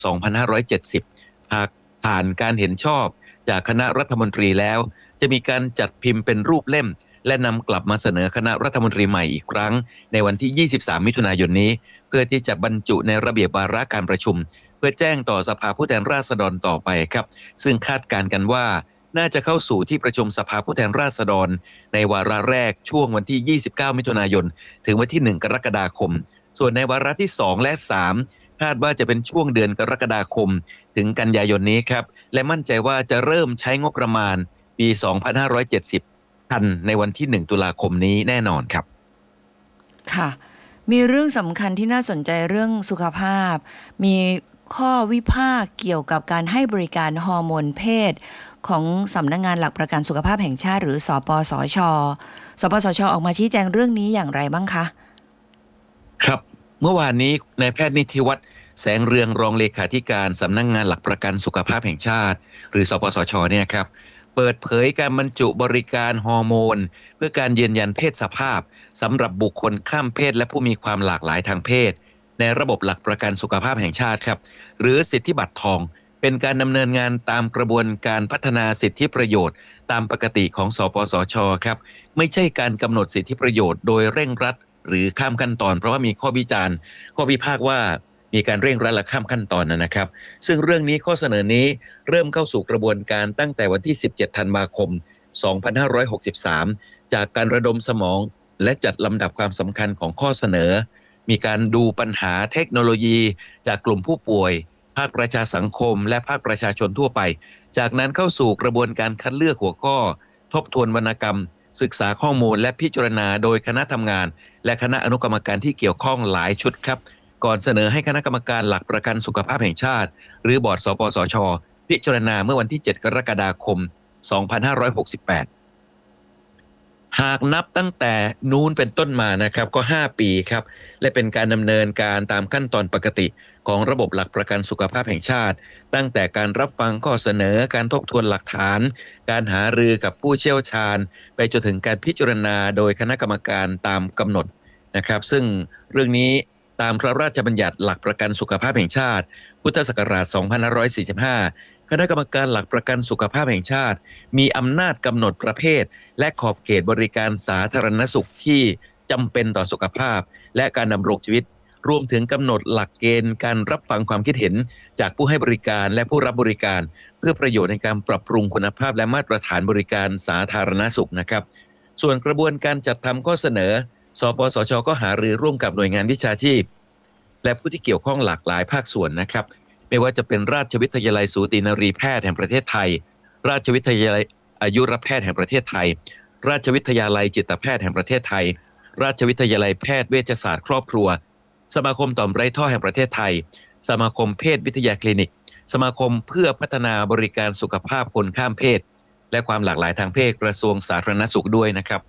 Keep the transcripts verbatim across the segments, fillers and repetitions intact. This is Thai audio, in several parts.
สองพันห้าร้อยเจ็ดสิบ หากผ่านการเห็นชอบจากคณะรัฐมนตรีแล้วจะมีการจัดพิมพ์เป็นรูปเล่มและนำกลับมาเสนอคณะรัฐมนตรีใหม่อีกครั้งในวันที่ยี่สิบสามมิถุนายนนี้เพื่อที่จะบรรจุในระเบียบวาระการประชุมเพื่อแจ้งต่อสภาผู้แทนราษฎรต่อไปครับซึ่งคาดการณ์กันว่าน่าจะเข้าสู่ที่ประชุมสภาผู้แทนราษฎรในวาระแรกช่วงวันที่ยี่สิบเก้ามิถุนายนถึงวันที่หนึ่งกรกฎาคมส่วนในวาระที่สองและสามคาดว่าจะเป็นช่วงเดือนกรกฎาคมถึงกันยายนนี้ครับและมั่นใจว่าจะเริ่มใช้งบประมาณปีสองพันห้าร้อยเจ็ดสิบทันในวันที่หนึ่งตุลาคมนี้แน่นอนครับค่ะมีเรื่องสำคัญที่น่าสนใจเรื่องสุขภาพมีข้อวิพากษ์เกี่ยวกับการให้บริการฮอร์โมนเพศของสำนักงานหลักประกันสุขภาพแห่งชาติหรือสปสชสปสชออกมาชี้แจงเรื่องนี้อย่างไรบ้างคะครับเมื่อวานนี้นายแพทย์นิติวัฒน์แสงเรืองรองเลขาธิการสำนักงานหลักประกันสุขภาพแห่งชาติหรือสปสชเนี่ยครับเปิดเผยการบรรจุบริการฮอร์โมนเพื่อการยืนยันเพศสภาพสำหรับบุคคลข้ามเพศและผู้มีความหลากหลายทางเพศในระบบหลักประกันสุขภาพแห่งชาติครับหรือสิทธิบัตรทองเป็นการดำเนินงานตามกระบวนการพัฒนาสิทธิประโยชน์ตามปกติของสปสชครับไม่ใช่การกำหนดสิทธิประโยชน์โดยเร่งรัดหรือข้ามขั้นตอนเพราะว่ามีข้อวิจารณ์ข้อวิพากษ์ว่ามีการเร่งรัดและข้ามขั้นตอนนะครับซึ่งเรื่องนี้ข้อเสนอนี้เริ่มเข้าสู่กระบวนการตั้งแต่วันที่สิบเจ็ดธันวาคมสองพันห้าร้อยหกสิบสามจากการระดมสมองและจัดลำดับความสำคัญของข้อเสนอมีการดูปัญหาเทคโนโลยีจากกลุ่มผู้ป่วยภาคประชาสังคมและภาคประชาชนทั่วไปจากนั้นเข้าสู่กระบวนการคัดเลือกหัวข้อทบทวนวรรณกรรมศึกษาข้อมูลและพิจารณาโดยคณะทำงานและคณะอนุกรรมการที่เกี่ยวข้องหลายชุดครับก่อนเสนอให้คณะกรรมการหลักประกันสุขภาพแห่งชาติหรือบอร์ดสปสชพิจารณาเมื่อวันที่เจ็ดกรกฎาคมสองพันห้าร้อยหกสิบแปดหากนับตั้งแต่นู้นเป็นต้นมานะครับก็ห้าปีครับและเป็นการดำเนินการตามขั้นตอนปกติของระบบหลักประกันสุขภาพแห่งชาติตั้งแต่การรับฟังข้อเสนอการทบทวนหลักฐานการหารือกับผู้เชี่ยวชาญไปจนถึงการพิจารณาโดยคณะกรรมการตามกำหนดนะครับซึ่งเรื่องนี้ตามพระราชบัญญัติหลักประกันสุขภาพแห่งชาติพุทธศักราชสองพันห้าร้อยสี่สิบห้าคณะกรรมการหลักประกันสุขภาพแห่งชาติมีอำนาจกำหนดประเภทและขอบเขตบริการสาธารณสุขที่จำเป็นต่อสุขภาพและการดำรงชีวิตรวมถึงกำหนดหลักเกณฑ์การรับฟังความคิดเห็นจากผู้ให้บริการและผู้รับบริการเพื่อประโยชน์ในการปรับปรุงคุณภาพและมาตรฐานบริการสาธารณสุขนะครับส่วนกระบวนการจัดทำข้อเสนอสปสชก็หารือร่วมกับหน่วยงานวิชาชีพและผู้ที่เกี่ยวข้องหลากหลายภาคส่วนนะครับไม่ว่าจะเป็นราชวิทยาลัยสูตินรีแพทย์แห่งประเทศไทยราชวิทยาลัยอายุรแพทย์แห่งประเทศไทยราชวิทยาลัยจิตแพทย์แห่งประเทศไทยราชวิทยาลัยแพทย์เวชศาสตร์ครอบครัวสมาคมต่อมไร้ท่อแห่งประเทศไทยสมาคมเพศวิทยาคลินิกสมาคมเพื่อพัฒนาบริการสุขภาพคนข้ามเพศและความหลากหลายทางเพศกระทรวงสาธารณสุขด้วยนะครับ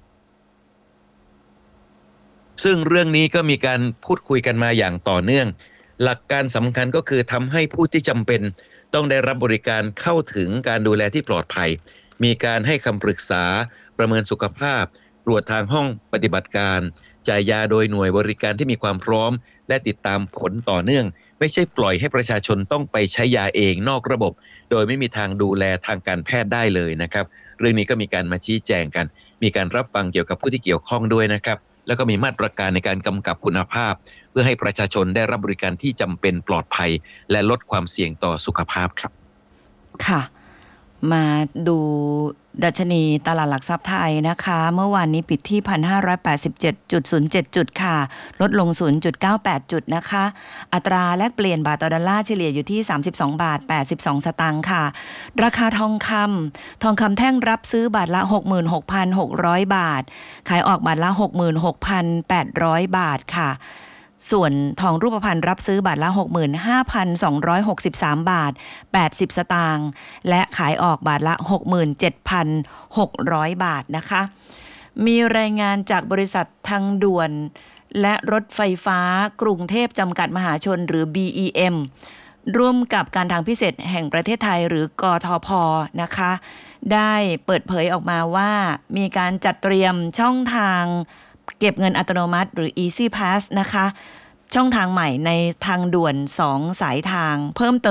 ซึ่งเรื่องนี้ก็มีการพูดคุยกันมาอย่างต่อเนื่องหลักการสำคัญก็คือทำให้ผู้ที่จำเป็นต้องได้รับบริการเข้าถึงการดูแลที่ปลอดภัยมีการให้คำปรึกษาประเมินสุขภาพตรวจทางห้องปฏิบัติการจ่ายยาโดยหน่วยบริการที่มีความพร้อมและติดตามผลต่อเนื่องไม่ใช่ปล่อยให้ประชาชนต้องไปใช้ยาเองนอกระบบโดยไม่มีทางดูแลทางการแพทย์ได้เลยนะครับเรื่องนี้ก็มีการมาชี้แจงกันมีการรับฟังเกี่ยวกับผู้ที่เกี่ยวข้องด้วยนะครับแล้วก็มีมาตรการในการกำกับคุณภาพเพื่อให้ประชาชนได้รับบริการที่จำเป็นปลอดภัยและลดความเสี่ยงต่อสุขภาพครับค่ะมาดูดัชนีตลาดหลักทรัพย์ไทยนะคะเมื่อวานนี้ปิดที่ หนึ่งพันห้าร้อยแปดสิบเจ็ดจุดศูนย์เจ็ด จุดค่ะลดลง ศูนย์จุดเก้าแปด จุดนะคะอัตราแลกเปลี่ยนบาทต่อดอลลาร์เฉลี่ยอยู่ที่สามสิบสองบาทแปดสิบสองสตางค์ค่ะราคาทองคำทองคำแท่งรับซื้อบาทละ หกหมื่นหกพันหกร้อย บาทขายออกบาทละ หกหมื่นหกพันแปดร้อย บาทค่ะส่วนทองรูปพรรณรับซื้อบาทละ หกหมื่นห้าพันสองร้อยหกสิบสาม บาทแปดสิบสตางค์และขายออกบาทละ หกหมื่นเจ็ดพันหกร้อย บาทนะคะมีรายงานจากบริษัททางด่วนและรถไฟฟ้ากรุงเทพจำกัดมหาชนหรือ บี อี เอ็ม ร่วมกับการทางพิเศษแห่งประเทศไทยหรือกทพ.นะคะได้เปิดเผยออกมาว่ามีการจัดเตรียมช่องทางเก็บเงินอัตโนมัติหรือ Easy Pass นะคะช่องทางใหม่ในทางด่วนสองสายทางเพิ่มเติม